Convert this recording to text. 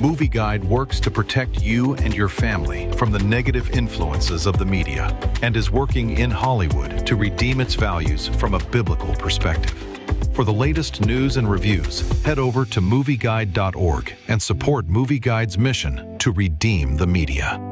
Movie Guide works to protect you and your family from the negative influences of the media and is working in Hollywood to redeem its values from a biblical perspective. For the latest news and reviews, head over to movieguide.org and support Movie Guide's mission to redeem the media.